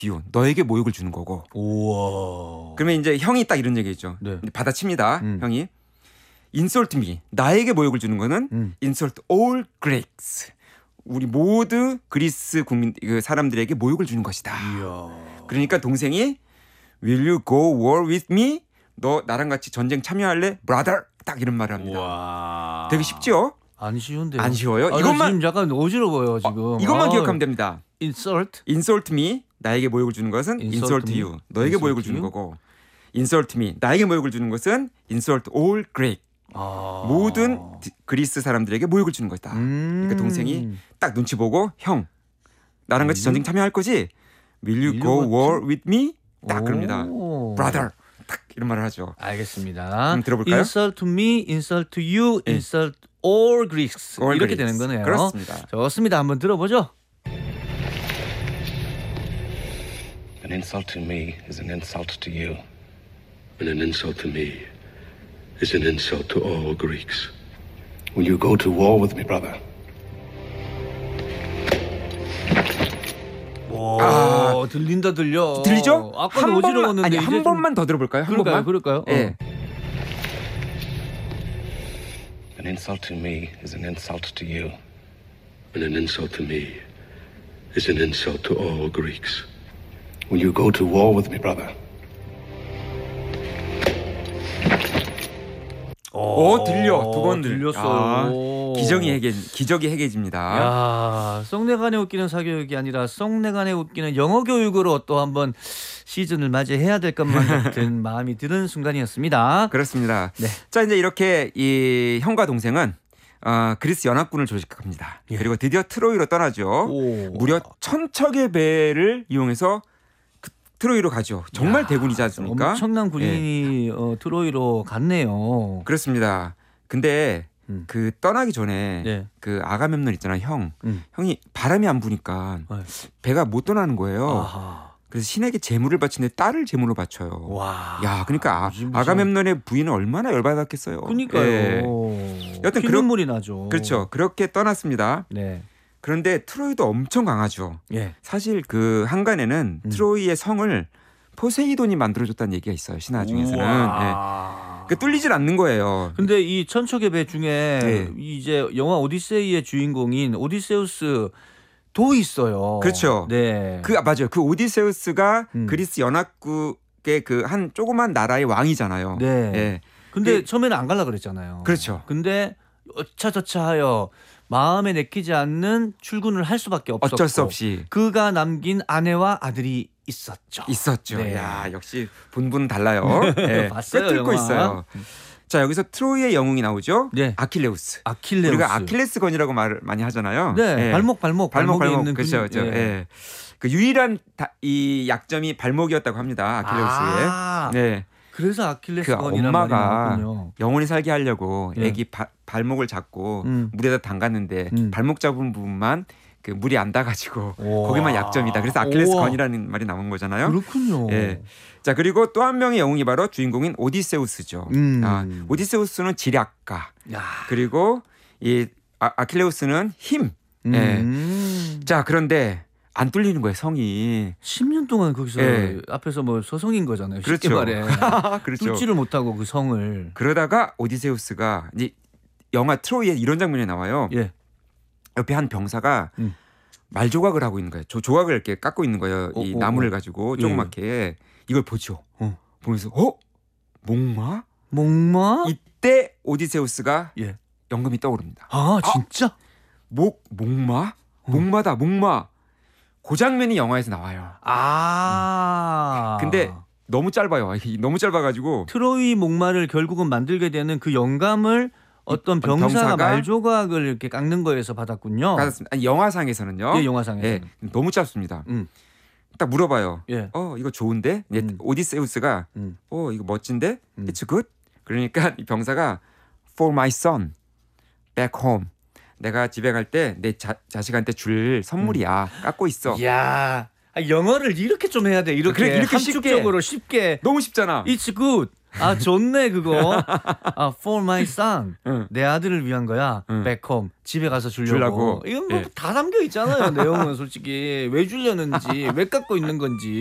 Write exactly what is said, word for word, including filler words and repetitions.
you. 너에게 모욕을 주는 거고. 우와. 그러면 이제 형이 딱 이런 얘기했죠. 네. 받아칩니다. 음. 형이. insult me. 나에게 모욕을 주는 거는 음. insult all Greeks. 우리 모두 그리스 국민 그 사람들에게 모욕을 주는 것이다. 이야. 그러니까 동생이 will you go war with me? 너 나랑 같이 전쟁 참여할래? brother. 딱 이런 말을 합니다. 와. 되게 쉽죠? 안 쉬운데요. 안 쉬워요? 아, 이것만 지금 약간 어지러워요 지금. 어, 이것만 아, 기억하면 됩니다. insult. insult me. 나에게 모욕을 주는 것은 insult, insult me. you. 너에게 insult 모욕을 주는 you. 거고. insult me. 나에게 모욕을 주는 것은 insult all Greek. 아. 모든 그리스 사람들에게 모욕을 주는 것이다. 음. 그러니까 동생이 딱 눈치 보고 형 나랑 같이 음. 전쟁 참여할 거지? Will you go war with me? 딱 오. 그럽니다. brother. 딱 이런 말을 하죠. 알겠습니다. 음, 들어볼까요? insult me, insult you, 예. insult all Greeks. all 이렇게 Greeks. 되는 거네요. 그렇습니다. 좋습니다. 한번 들어보죠. An insult to me is an insult to you. And an insult to me is an insult to all Greeks. Will you go to war with me, brother? 오, 아. 들린다 들려. 들리죠? 아까도 한 번만 어지러웠는데 아니 이제 한 좀- 번만 더 들어볼까요? 한 그럴까요? 번만. 그럴까요? 예. 어. An insult to me is an insult to you. And an insult to me is an insult to all Greeks. Will you go to war with me, brother? 오, 들려. 두 번 들- 들렸어요. 아, 기적이 해계 기적이 해계집니다. 야, 썩내간에 웃기는 사교육이 아니라 썩내간에 웃기는 영어 교육으로 또 한번 시즌을 맞이해야 될 것만 같은 마음이 드는 순간이었습니다. 그렇습니다. 네. 자 이제 이렇게 이 형과 동생은 어, 그리스 연합군을 조직합니다. 예. 그리고 드디어 트로이로 떠나죠. 오. 무려 천척의 배를 이용해서 그 트로이로 가죠. 정말 야, 대군이지 않습니까? 엄청난 군인이 어, 트로이로 갔네요. 그렇습니다. 근데 음. 그 떠나기 전에 네. 그 아가멤논 있잖아 형. 음. 형이 바람이 안 부니까 네. 배가 못 떠나는 거예요. 아하. 그래서 신에게 제물을 바치는데 딸을 제물로 바쳐요. 와. 야, 그러니까 아, 무슨 무슨- 아가멤논의 부인은 얼마나 열받았겠어요. 그러니까요. 예. 여튼 피눈물이 나죠. 그렇죠. 그렇게 떠났습니다. 네. 그런데 트로이도 엄청 강하죠. 예. 사실 그 한간에는 음. 트로이의 성을 포세이돈이 만들어줬다는 얘기가 있어요. 신화 중에서는. 예. 우와. 그 뚫리질 않는 거예요. 근데 이 천척의 배 중에 네. 이제 영화 오디세이의 주인공인 오디세우스도 있어요. 그렇죠. 네. 그 아, 맞아요. 그 오디세우스가 음. 그리스 연합국의 그 한 조그만 나라의 왕이잖아요. 네. 예. 근데 그- 처음에는 안 갈라 그랬잖아요. 그렇죠. 근데 어차저차하여 마음에 내키지 않는 출근을 할 수밖에 없었고 어쩔 수 없이 그가 남긴 아내와 아들이 있었죠. 있었죠. 네. 야, 역시 본분 달라요. 예. 봤어요, 꿰뚫고 영화. 있어요. 자, 여기서 트로이의 영웅이 나오죠. 네. 아킬레우스. 아킬레우스. 우리가 아킬레스건이라고 말을 많이 하잖아요. 네. 예. 발목 발목 발목 발목에 발목 있는 그렇죠. 근육. 그렇죠. 예. 예. 그 유일한 다, 이 약점이 발목이었다고 합니다. 아킬레우스의. 아, 네. 그래서 그 아킬레스건이라는 말이 엄마가 나왔군요. 영원히 살게 하려고 네. 애기 바, 발목을 잡고 음. 물에다 담갔는데 음. 발목 잡은 부분만 그 물이 안 닿아가지고 우와. 거기만 약점이다. 그래서 아킬레스건이라는 말이 나온 거잖아요. 그렇군요. 예. 자, 그리고 또 한 명의 영웅이 바로 주인공인 오디세우스죠. 음. 아, 오디세우스는 지략가. 야. 그리고 이 아, 아킬레우스는 힘. 예. 음. 자, 그런데 안 뚫리는 거예요, 성이. 십 년 동안 거기서 예. 앞에서 뭐 서성인 거잖아요. 쉽게 그렇죠. 말해. 그렇죠. 뚫지를 못하고 그 성을. 그러다가 오디세우스가 이제 영화 트로이에 이런 장면이 나와요. 예. 옆에 한 병사가 음. 말 조각을 하고 있는 거예요. 조, 조각을 이렇게 깎고 있는 거예요. 이 어, 어, 나무를 어. 가지고 예. 조그맣게 이걸 보죠. 어. 보면서 어? 목마? 목마? 이때 오디세우스가 예. 영감이 떠오릅니다. 아, 진짜? 목 목마? 어. 목마다 목마. 그 장면이 영화에서 나와요. 아. 근데 너무 짧아요. 이- 너무 짧아가지고 트로이 목마를 결국은 만들게 되는 그 영감을 어떤 병사가, 병사가 말조각을 이렇게 깎는 거에서 받았군요. 받았습니다. 아니, 영화상에서는요. 예, 영화상에서. 예, 너무 짧습니다. 음. 딱 물어봐요. 예. 어 이거 좋은데? 예, 음. 오디세우스가 음. 어 이거 멋진데? 음. It's good. 그러니까 이 병사가 For my son back home. 내가 집에 갈 때 내 자식한테 줄 선물이야. 깎고 있어. 야, 아, 영어를 이렇게 좀 해야 돼. 이렇게 그래, 이렇게 함축적으로 쉽게. 너무 쉽잖아. It's good. 아 좋네 그거. 아 for my son. 응. 내 아들을 위한 거야. 응. back home. 집에 가서 주려고. 주려고. 이건 뭐 예. 다 담겨 있잖아요. 내용은 솔직히 왜 주려는지 왜 갖고 있는 건지.